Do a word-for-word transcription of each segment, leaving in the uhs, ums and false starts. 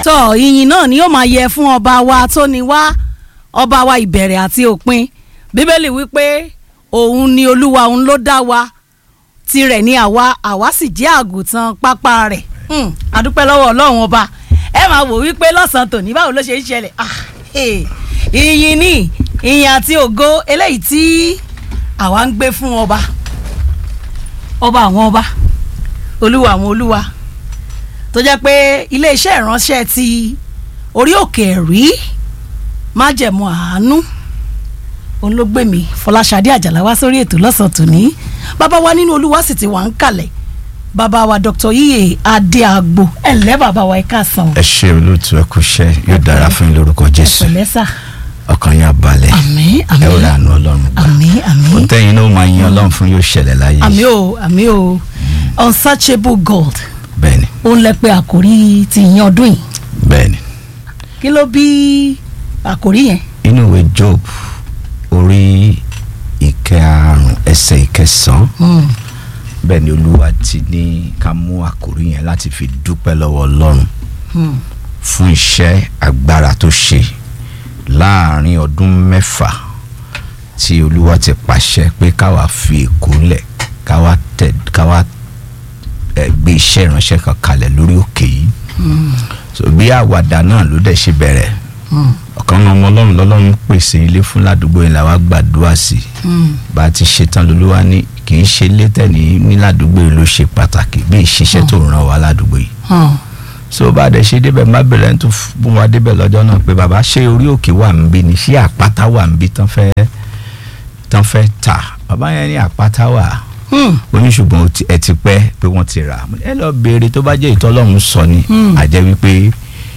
tọ́ ìyìn náà ni yóò máa yẹ fún ọba wa tó ní wá ọba wa ìbẹ̀rẹ̀ àti òpin bíbélì wípé òun ni olúwa òun ló dá wa tirẹ̀ ni àwa àwa sì jẹ́ àgùntàn pápá rẹ̀ adúpẹ́ lọ́wọ́ ọlọ́run ọba ẹ máa wò wípé lọ́sàn-án tòní báwo ló ṣe ń ṣẹlẹ̀ ìyìn ni ìyìn àti ògo eléyìí tí àwa ń gbé fún ọba ọba àwọn ọba olúwa àwọn olúwa tó jẹ́ pé iléeṣẹ́ ìránṣẹ́ ti orí òkè ẹ̀rí májẹ̀mú àánú òun ló gbé mi Fọláṣadé Àjàlá wá sórí ètò lọ́sàn-án tòní bàbá wa nínú olúwa sì ti wà ń kalẹ̀ bàbá wa Dr. Yíyè Adéagbo ẹ̀lẹ́ bàbá wa ẹ̀ka sàn. ẹ ṣe olóòtú ẹ kú iṣẹ́ yóò dára fún yín lórúkọ Jésù ọkàn yín abalẹ̀ àmín àmín ẹ ó rà àánú Ọlọ́run gbà àmín àmín ó tẹ̀yìn náà máa yin Ọlọ́run fún yóò ṣẹlẹ̀ láyé àmín o àmín o unsearchable gold bẹ́ẹ̀ni ó ń lẹ pé àkòrí ti yan ọdún yìí bẹ́ẹ̀ni kí ló bí àkòrí yẹn. inú ìwé Job orí ìkẹàrún ẹsẹ̀ ìkẹsàn-án bẹ́ẹ̀ ni olúwa ti ní ká mú àkòrí yẹn láti fi dúpẹ́ lọ́wọ́ Ọlọ́run fún iṣẹ́ agbára tó ṣe láàrin ọdún mẹ́fà tí olúwa ti pàṣẹ pé káwa fi èkó lẹ̀ káwa tẹ̀ káwa gbé iṣẹ́ ìránṣẹ́ kan kalẹ̀ lórí òkè yìí so bí àwàdà náà ló dẹ̀ ṣe bẹ̀rẹ̀ ọ̀kan ọmọ ọlọ́run lọ́lọ́run pèsè ilé fún ládùúgbò yìí làwa gbàdúrà sí bá a ti ṣetán lolúwa ní kì í ṣe létẹ̀ní ní ládùúgbò yìí ló ṣe pàtàkì bí ìṣiṣẹ́ tó ràn wá ládùúgbò yìí so bá a dẹ̀ ṣe débẹ̀ má bẹ̀rẹ̀ tó bú wa débẹ̀ lọ́jọ́ náà pé bàbá ṣé orí òkè wà ń bí ni ṣé àpáta wà ń bí tán fẹ́ tán fẹ́ tà bàbá yẹn ní àpáta wà oní ṣùgbọ́n ẹ ti pẹ́ pé wọ́n ti rà ẹ lọ béèrè tó bá jẹ́ ìtọ́lọ́run sọ ni àjẹ́ wípé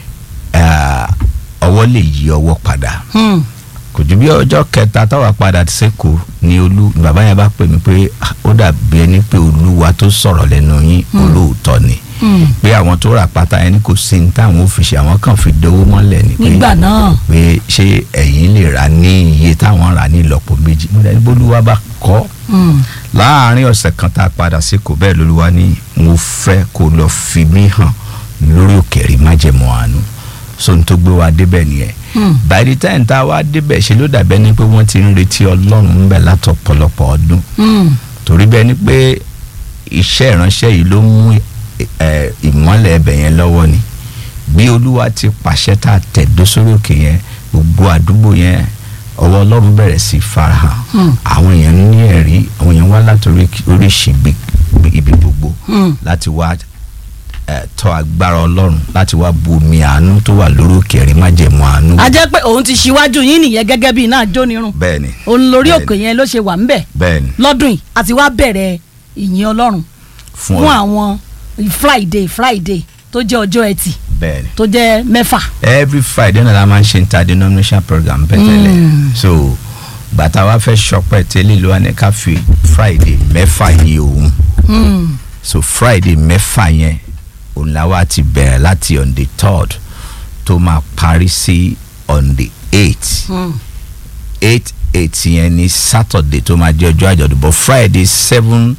ọwọ́ lè yí ọwọ́ padà kò ju bí ọjọ́ kẹta táwa padà sẹ́kọ̀ọ́ ni olú bàbá yẹn bá pè mí pé ó dàbí ẹni pé olúwa tó sọ̀rọ̀ lẹ́nu yín olóòótọ́ ni pé àwọn tó rà pátá ẹni kò sí ní táwọn òfìsì àwọn kan fi dówó mọ́lẹ̀ ni nígbà náà pé ṣé ẹ̀yin lè rà ní iye táwọn rà ní ìlọ́po méjì mo dẹ̀ ní bólúwa bá kọ́ láàárín ọ̀sẹ̀ kan tá a padà sí kò bẹ́ẹ̀ lolúwa ní mo fẹ́ kó lọ fi mí hàn lórí òkèèrè májẹ̀mú àánú so n tó gbé wa débẹ̀ nìyẹn by the time tá a wá débẹ̀ ṣe ló dàbẹ́ ni pé wọ́n ti ń retí ọlọ́run ń bẹ̀ látọ̀pọ̀lọpọ̀ ọdún torí bẹ́ẹ̀ ni pé iṣẹ́ ìránṣẹ́ yìí ló mú ìmọ́lẹ̀ ẹbẹ̀ yẹn lọ́wọ́ ni bí olúwa ti pàṣẹ tá a tẹ̀dó sórí òkè yẹn gbogbo àdúgbò yẹn ọwọ́ ọlọ́run bẹ̀rẹ̀ sí farahàn àwọn èèyàn ní ẹ̀rí àwọn èèyàn wá látòrí oríṣi ibi gbogbo láti wá tọ́ agbára ọlọ́run láti wá bu omi àánú tó wà lórí òkè ẹ̀rí májẹ̀mú àánú. a jẹ́ pé òun ti ṣíwájú yín nìyẹn gẹ́gẹ́ bí iná jónirun. bẹ́ẹ̀ni òun lórí òkè yẹn ló ṣe wà ń bẹ̀. bẹ́ẹ̀ni lọ́dún yìí àti wá bẹ̀rẹ̀ ìyìn ọlọ́run fún àwọn friday friday tó jẹ́ ọjọ́ ẹtì bẹ́ẹ̀ni tó jẹ́ mẹ́fà. every friday náà la máa ń ṣe interdenomination program pẹ̀tẹ́lẹ̀ so bàtà wa fẹ́ ṣọpẹ́ tẹ́lẹ̀ ló wà ní ká fi friday mẹ́fà yìí òun so friday mẹ́fà yẹn òun la wá ti bẹ̀rẹ̀ láti on the third tó máa parí sí on the eighth eight eight yẹn ní saturday tó máa jẹ́ ọjọ́ àjọ̀dún but friday seven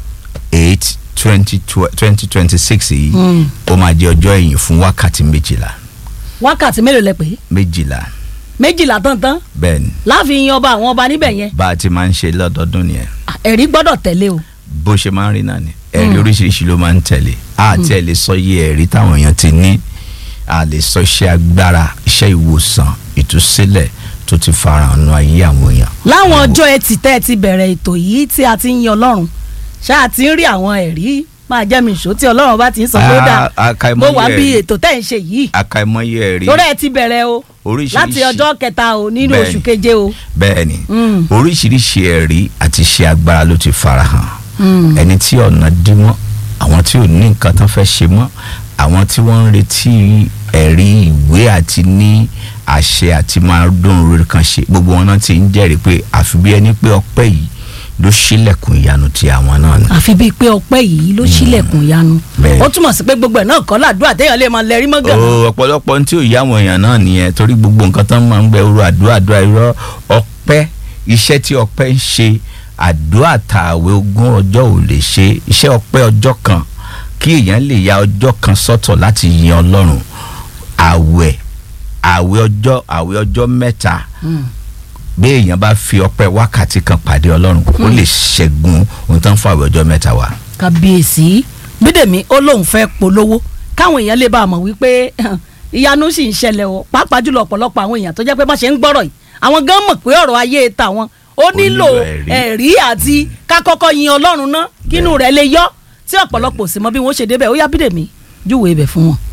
eight twenty twenty twenty six yìí ó máa jẹ́ ọjọ́ ìyìn fún wákàtí méjìlá. wákàtí mélòó lẹ pé. méjìlá. méjìlá tán-tán. bẹ́ẹ̀ni. láàfin yan ọba àwọn ọba níbẹ̀ yẹn. bá a ti máa ń ṣe lọ́dọọdún nìyẹn. ẹ̀rí gbọ́dọ̀ tẹ̀lé o. bó ṣe máa ń rí náà ni ẹ̀rí oríṣiríṣi ló máa ń tẹ̀lé àti ẹ̀ lè sọ iye ẹ̀rí táwọn èèyàn ti ní a lè sọ iṣẹ́ agbára iṣẹ́ ìwòsàn ìtúsílẹ̀ tó ti farahàn nínú ayé àwọn èèyàn. láwọn ọjọ́ ẹtì tẹ́ ẹ ti bẹ̀rẹ̀ ètò yìí tí a ti ń yan ọlọ́run ṣáà ti ń rí àwọn ẹ̀rí máa jẹ́ mi ìṣó tí ọlọ́run bá ti ń sọ pé ó dà mo wà bí ètò tẹ́ ń ṣe yìí. àkàìmọye ẹ̀rí lórí ẹ ti bẹ̀rẹ̀ o láti ọjọ́ kẹta o nínú oṣù keje o. bẹ́ẹ̀ni oríṣiríṣi ẹ̀rí àti iṣẹ́ agbára ló ti farahàn ẹni tí ọ̀nà dí mọ́ àwọn tí ò ní nǹkan tán fẹ́ ṣe mọ́ àwọn tí wọ́n ń retí ẹ̀rí ìwé àti ní àṣẹ àti máa dùn rere kan ṣe gbogbo wọn náà ti ń jẹ́rìí pé àfi bí ẹni pé ọpẹ́ yìí ló ṣílẹ̀kùn ìyanu ti àwọn náà ni. àfi bíi pé ọpẹ́ yìí ló ṣílẹ̀kùn ìyanu ó túmọ̀ sí pé gbogbo ẹ̀ náà kọ́ làdúrà téèyàn lè máa lẹ́rí mọ́ gànà. o ọ̀pọ̀lọpọ̀ tí ò yá àwọn èèyàn náà nìyẹn torí gbogbo nǹkan tán máa ń gbẹ irú àdúrà àdúrà irọ́ ọpẹ́ iṣẹ́ tí ọpẹ́ ń ṣe àdúrà tààwé ogún ọjọ́ ò lè ṣe iṣẹ́ ọpẹ́ ọjọ́ kan kí èèyàn lè ya ọjọ́ kan sọ́tọ̀ láti yin Ọlọ́run àwẹ̀ àwẹ̀ ọjọ́ àwẹ̀ ọjọ́ mẹ́ta bí èèyàn bá fi ọpẹ́ wákàtí kan pàdé Ọlọ́run ó lè ṣẹ́gun ohun tó ń fa àwẹ̀ ọjọ́ mẹ́ta wá. Kábíyèsí Bídèmí ó lóun fẹ́ polówó káwọn èèyàn lè bá a mọ̀ wípé ìyanu sì ń ṣẹlẹ̀ o pàápàá jùlọ ọ̀pọ̀lọpọ̀ àwọn èèyàn tó jẹ́ pé bá ṣe ń gbọ́rọ̀ yìí àwọn gan mọ̀ pé ọ̀rọ̀ ayé tàwọn ó nílò ẹ̀rí àti ká kọ́kọ́ yin Ọlọ́run ná kínú rẹ̀ lè yọ tí ọ̀pọ̀lọpọ̀ sì mọ bí wọ́n ṣe débẹ̀ ó yá Bídèmí júwèé ibẹ̀ fún wọn.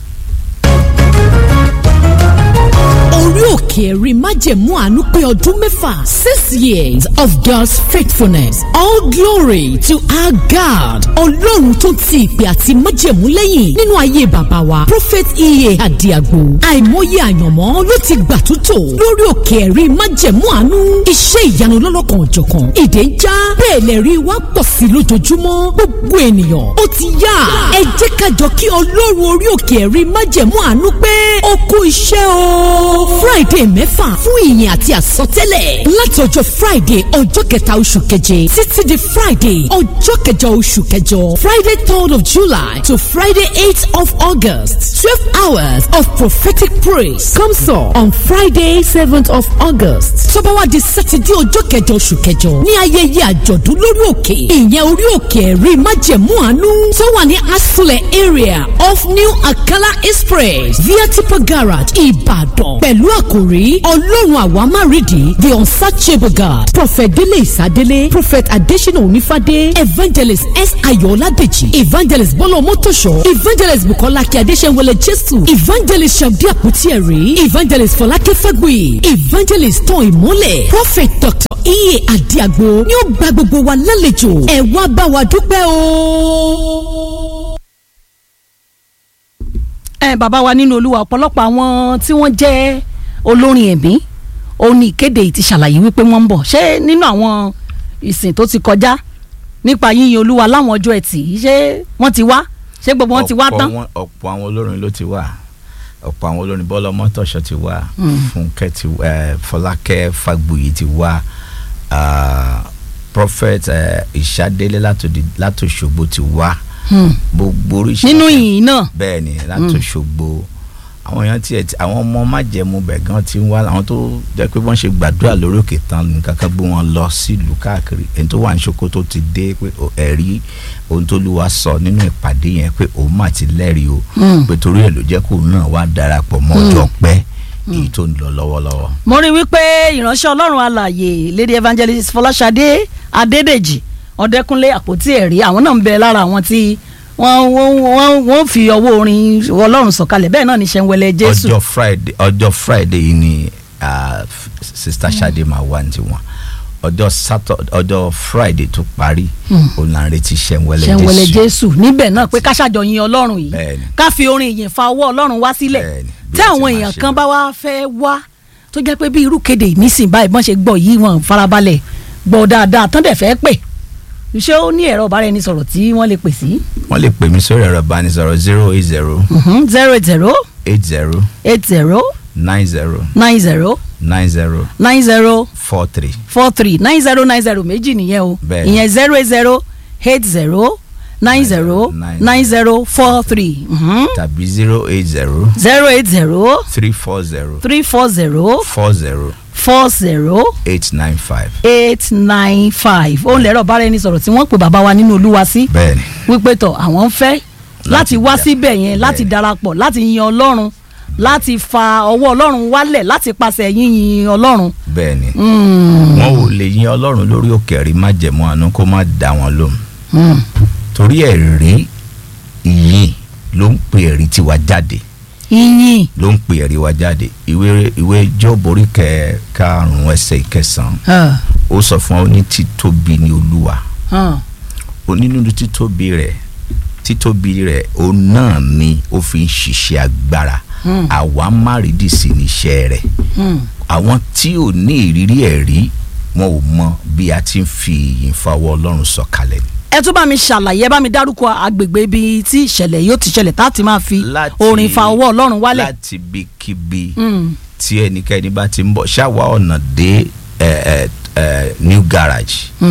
Orí òkè ẹ̀rí májẹ̀mú àánú pé ọdún mẹ́fà six years of God's faithfulness. All glory to our God. Ọlọ́run tó ti ìpè àti májẹ̀mú lẹ́yìn nínú ayé bàbá wa Prophet E A Àdìàgbò. Àìmọye àyànmọ́ ló ti gbà tútò lórí òkè ẹ̀rí májẹ̀mú àánú. Iṣẹ́ ìyanu lọ́lọ́kan òjọ̀kan. Ìdè ń já bẹ́ẹ̀ lẹ́rí wá pọ̀ sí lójoojúmọ́. Gbogbo ènìyàn ó ti yá. Ẹ jẹ́ ká jọ kí Ọlọ́run orí òkè ẹ̀rí májẹ̀mú àánú pé ó kú iṣẹ́ o. Friday mẹ́fà fún ìyìn àti àsọtẹ́lẹ̀ láti ọjọ́ Friday ọjọ́ kẹta oṣù keje títí di Friday ọjọ́ kẹjọ oṣù kẹjọ Friday third of July to Friday eighth of August twelve hours of prophetic praise comes up on Friday seventh of August tó bá wá di Saturday ọjọ́ kẹjọ oṣù kẹjọ ní ayẹyẹ àjọ̀dún lórí òkè ìyẹn orí òkè ẹ̀rí májẹ̀mú àánú tó wà ní Asulẹ̀ area of New Akala Express via Tipa Garage Ìbàdàn pẹ̀lú àkòrí ọlọ́run àwa má rídìí the unsearchable God prophet délé ìsádélé prophet adésínà onífádé evangelist s ayọ̀ládèjì evangelist bọ́lá ọmọtòṣọ́ evangelist bukola kí adéṣẹ́wọlé jésù evangelist shabdi àpótí ẹ̀rí evangelist fọlákẹ́ fẹ́gbùyì evangelist tán ìmọ́lẹ̀ prophet doctor E A Àdìàgbò ni ó gba gbogbo wa lálejò ẹ wá bá wa dúpẹ́ o. ẹ bàbá wa nínú Olúwa ọ̀pọ̀lọpọ̀ àwọn tí wọ́n jẹ́ olórin ẹ̀mí òun ní ìkéde yìí ti ṣàlàyé wípé wọ́n ń bọ̀ ṣé nínú àwọn ìsìn tó ti kọjá nípa yíyin Olúwa láwọn ọjọ́ ẹtì ṣé wọ́n ti wá ṣé gbogbo wọn ti wá tán. ọ̀pọ̀ àwọn olórin ló ti wá ọ̀pọ̀ àwọn olórin Bọ́lá Ọmọtọ́ṣọ́ ti wá Fúnkẹ́ ti wá Fọlákẹ́ Fágbùyì ti wá prophet Ìṣádélé látòṣogbo ti wá gbogbo oríṣiríṣi nínú ìyìn náà bẹ́ẹ̀ ni látòṣogbo àwọn èèyàn tiẹ̀ àwọn ọmọ májẹ̀mú bẹ̀ gan ti ń wá àwọn tó jẹ́ pé wọ́n ṣe gbàdúrà lórí òkè tán nǹkan kan gbé wọn lọ sílùú káàkiri ẹni tó wà ní Sókótó ti dé pé ẹ̀rí ohun tó Olúwa sọ nínú ìpàdé yẹn pé òun mà ti lẹ́rìí o pé torí ẹ̀ ló jẹ́ kó náà wá darapọ̀ mọ́ ọjọ́ pẹ́ èyí tó ń lọ lọ́wọ́lọ́wọ́. mo rí wípé ìránṣẹ́ Ọlọ́run alààyè Lady Evangelist Fọláṣadé Adédèjì Ọdẹkúnlé àpótí ẹ̀rí àwọn náà ń bẹ lára àwọn tí wọ́n wọ́n wọ́n fi ọwọ́ orin Ọlọ́run sọ̀kalẹ̀ bẹ́ẹ̀ náà ní Ṣẹ̀nwẹ̀lẹ̀ Jésù. ọjọ́ Friday ọjọ́ Friday yìí ni Sister Ṣadé máa wá ní tiwọn ọjọ́ Saturday ọjọ́ Friday tó parí òun là ń retí Ṣẹ̀nwẹ̀lẹ̀ Jésù. Ṣẹ̀nwẹ̀lẹ̀ Jésù níbẹ̀ náà pé ká ṣàjọ yin Ọlọ́run yìí ká fi orin ìyìn fa ọwọ́ Ọlọ́run wá sílẹ̀ tí àwọn èèyàn kan bá wá fẹ́ wá tó jẹ́ pé bí irú kéde ìmísìn báyìí bọ́n ṣe gbọ́ yìí wọ́n farabalẹ̀ gbọ́ dáadáa tán dẹ̀ fẹ́ pè ṣé ó ní ẹ̀rọ ìbáraẹnisọ̀rọ̀ tí wọ́n lè pè sí. wọ́n lè pè mí sórí ẹ̀rọ ìbánisọ̀rọ̀ zero eight zero. zero eight zero. eight zero. eight zero. nine zero. nine zero. nine zero. nine zero. four three. four three nine zero nine zero méjì nìyẹn o. bẹ́ẹ̀ni ìyẹn zero eight zero eight zero nine zero nine zero four three. tàbí zero eight zero. zero eight zero. three four zero. three four zero. four zero. four zero. eight nine five. eight nine five ó lẹ́rọ̀ bára ẹni sọ̀rọ̀ tí wọ́n pè bàbá wa nínú Olúwa sí. bẹ́ẹ̀ni. wípé tọ̀ àwọn ń fẹ́ láti wá síbẹ̀ yẹn láti darapọ̀ láti yin Ọlọ́run láti fa ọwọ́ Ọlọ́run wálẹ̀ láti pàṣẹ yíyin Ọlọ́run. bẹ́ẹ̀ni wọn ò lè yin Ọlọ́run lórí òkè ẹ̀rí májẹ̀mú àánú kó má dá wọn lóhùn torí ẹ̀rí ìyìn ló ń pe ẹ̀rí tiwa jáde ìyìn ló ń pe ẹ̀rí wa jáde ìwé ìwé Jóòbù orí karùn-ún ẹsẹ̀ ìkẹsàn-án ó sọ fún ọ ní títóbi ni Olúwa ó nínú títóbi rẹ̀ títóbi rẹ̀ ó náà ni ó fi ń ṣiṣẹ́ agbára àwa márìdì sí níṣẹ́ rẹ̀ àwọn tí ò ní ìrírí ẹ̀rí wọn ò mọ bí a ti ń fi ìyìn fa ọwọ́ Ọlọ́run sọ̀kalẹ̀ ni. ẹ tún bá mi ṣàlàyé bá mi dárúkọ agbègbè ibi tí ìṣẹ̀lẹ̀ yóò ti ṣẹlẹ̀ tá a ti máa fi orin fa ọwọ́ Ọlọ́run wálẹ̀. láti bí kíbi tí ẹnikẹ́ni bá ti ń bọ̀ ṣáwa ọ̀nà dé New Garage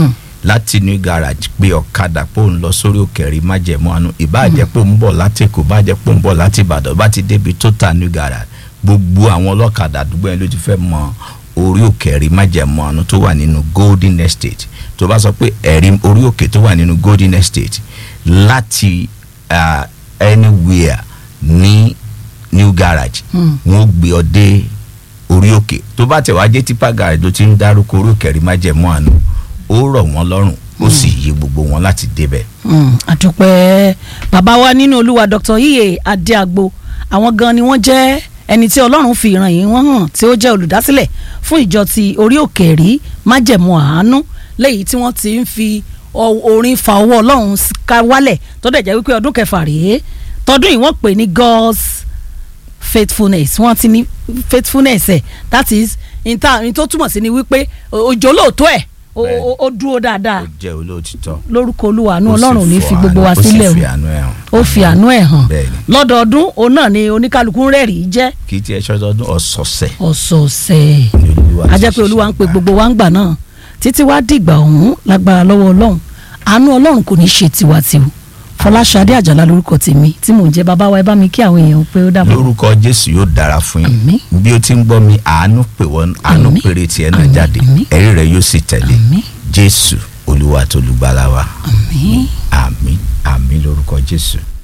láti new garage pé ọ̀kadà pò ń lọ sórí òkè ẹ̀rí májẹ̀mú àánú, ìbáàjẹ́ pò ń bọ̀ láti Èkó, ìbáàjẹ́ pò ń bọ̀ láti Ìbàdàn, bá ti débi total new garage, gbogbo àwọn ọlọ́kadà àdúgbò yẹn ló ti fẹ́ mọ orí òkè ẹ̀rí májẹ̀mú àánú tó wà nínú Golden Estate. Tó bá sọ pé ẹ̀rí orí òkè tó wà nínú Golden Estate láti uh, anywhere ní new garage wọ́n gbé ọ dé orí òkè. Tó bá tẹ̀ wá jẹ́ tipa garage ló ti ń dárúkọ orí òkè ẹ̀rí májẹ̀mú àánú, ó rọ̀ wọ́n lọ́rùn, ó sì yí gbogbo wọn láti débẹ̀. àdúpẹ́ bàbá wa nínú Olúwa Dr. Iye Adéagbo, àwọn gan ni wọ́n jẹ́ ẹni tí Ọlọ́run fi ìran yìí wọ́n hàn, tí ó jẹ́ olùdásílẹ̀ fún ìjọ ti orí òkè ẹ̀rí májẹ̀mú àánú, léyìí tí wọ́n ti ń fi orin fa ọwọ́ Ọlọ́run ká wálẹ̀, tó dẹ̀ jẹ́ wípé ọdún kẹfà rèé tọdún yìí wọ́n pè ní God's faithfulness. Wọ́n ti ní faithfulness ẹ̀, that is in tó túmọ̀ sí ni wípé òjò lóòótọ́ ẹ̀ ó dúró dáadáa, ó jẹ́ olóòtítọ́. lórúkọ Olúwa àánú Ọlọ́run ní fi gbogbo wa sílẹ̀ o, ó fi àánú ẹ̀ hàn lọ́dọọdún. òun náà ni oníkálukú rẹ́rìí jẹ́, kì í tiẹ̀ ṣọdọọdún, ọ̀sọ̀ọ̀sẹ̀ ọ̀sọ̀ọ̀sẹ̀. a jẹ́ pé Olúwa ń pe gbogbo wa ń gbà náà títí wá dìgbà ọ̀hún lágbára lọ́wọ́ Ọlọ́run. àánú Ọlọ́run kò ní ṣe tiwa tiwa. Fọláṣadé Àjàlá lórúkọ tèmi tí mò ń jẹ́. bàbá wa ẹ bá mi kí àwọn èèyàn pé ó dàbọ̀. lórúkọ Jésù yóò dára fún yín. bí o ti ń gbọ́ mi, àánú pè wọ́n, àánú péré tiẹ̀ náà jáde, ẹ̀rí rẹ̀ yóò sì tẹ̀lé. Jésù Olúwa àti Olùgbàlà wa. àmín àmín àmín lórúkọ Jésù.